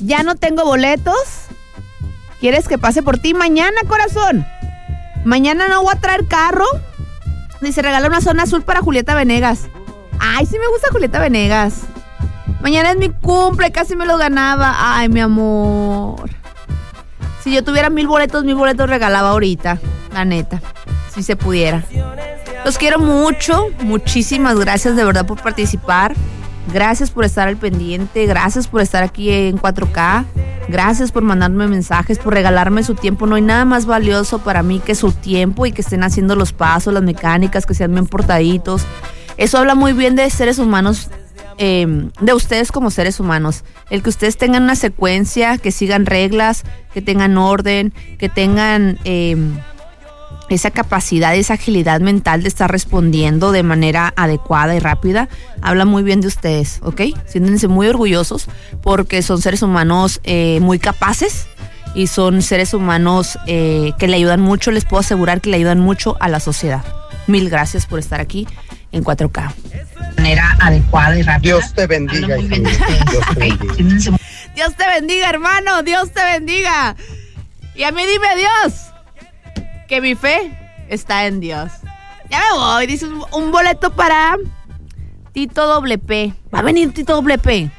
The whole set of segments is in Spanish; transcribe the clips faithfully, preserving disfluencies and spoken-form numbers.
ya no tengo boletos. ¿Quieres que pase por ti mañana, corazón? Mañana no voy a traer carro. Dice, regala una zona azul para Julieta Venegas. Ay, sí me gusta Julieta Venegas. Mañana es mi cumple, casi me lo ganaba. Ay, mi amor. Si yo tuviera mil boletos, mil boletos regalaba ahorita. La neta, si se pudiera. Los quiero mucho. Muchísimas gracias de verdad por participar. Gracias por estar al pendiente. Gracias por estar aquí en cuatro K. Gracias por mandarme mensajes, por regalarme su tiempo. No hay nada más valioso para mí que su tiempo y que estén haciendo los pasos, las mecánicas, que sean bien portaditos. Eso habla muy bien de seres humanos, eh, de ustedes como seres humanos. El que ustedes tengan una secuencia, que sigan reglas, que tengan orden, que tengan eh, esa capacidad, esa agilidad mental de estar respondiendo de manera adecuada y rápida, habla muy bien de ustedes, ¿ok? Siéntense muy orgullosos porque son seres humanos eh, muy capaces y son seres humanos eh, que le ayudan mucho, les puedo asegurar que le ayudan mucho a la sociedad. Mil gracias por estar aquí en cuatro K. De manera adecuada y rápida. Dios te bendiga, hija mía. Dios te bendiga. Dios te bendiga, hermano. Dios te bendiga. Y a mí dime, Dios, que mi fe está en Dios. Ya me voy. Dice un, un boleto para Tito Doble P. Va a venir Tito Doble P.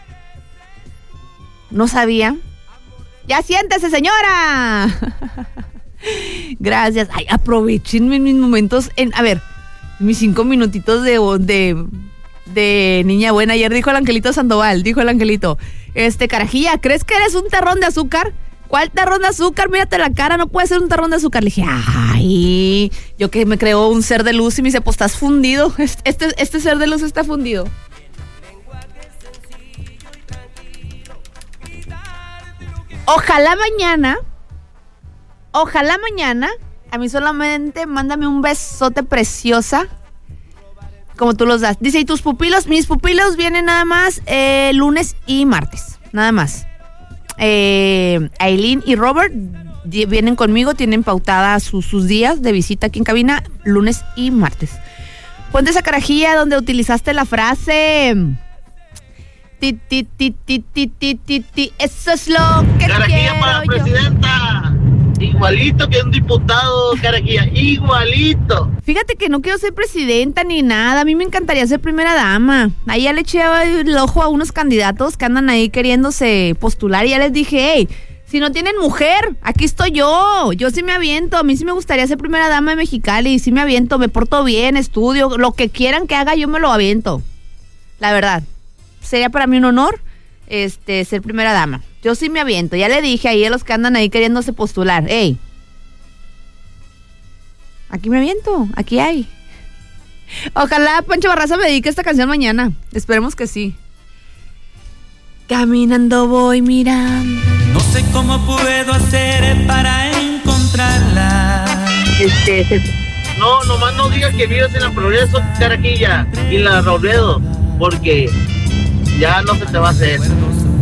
No sabía. Ya siéntese, señora. Gracias. Ay, aprovechen mis momentos en, a ver, mis cinco minutitos de, de, de niña buena. Ayer dijo el Angelito Sandoval, dijo el Angelito, este, carajilla, ¿crees que eres un terrón de azúcar? ¿Cuál terrón de azúcar? Mírate la cara, no puede ser un terrón de azúcar. Le dije, ay, yo que me creo un ser de luz y me dice, pues estás fundido. Este, este ser de luz está fundido. Ojalá mañana, ojalá mañana, a mí solamente mándame un besote preciosa, como tú los das. Dice, ¿y tus pupilos? Mis pupilos vienen nada más eh, lunes y martes, nada más. Eh, Aileen y Robert vienen conmigo, tienen pautadas sus, sus días de visita aquí en cabina, lunes y martes. Ponte esa carajilla donde utilizaste la frase... Ti, ti, ti, ti, ti, ti, ti, ti. Eso es lo que carajilla quiero para la yo. Presidenta. Igualito que un diputado, carajilla, igualito. Fíjate que no quiero ser presidenta ni nada. A mí me encantaría ser primera dama. Ahí ya le eché el ojo a unos candidatos que andan ahí queriéndose postular y ya les dije, hey, si no tienen mujer, aquí estoy yo. Yo sí me aviento. A mí sí me gustaría ser primera dama de Mexicali. Sí me aviento, me porto bien, estudio. Lo que quieran que haga, yo me lo aviento. La verdad. Sería para mí un honor este, ser primera dama. Yo sí me aviento. Ya le dije ahí a los que andan ahí queriéndose postular. Ey, aquí me aviento. Aquí hay. Ojalá Pancho Barraza me dedique esta canción mañana. Esperemos que sí. Caminando voy mirando. No sé cómo puedo hacer para encontrarla. Este, este. No, nomás no digas que vives en la Progreso, carajilla, y en la Robledo, porque ya no se te va a hacer.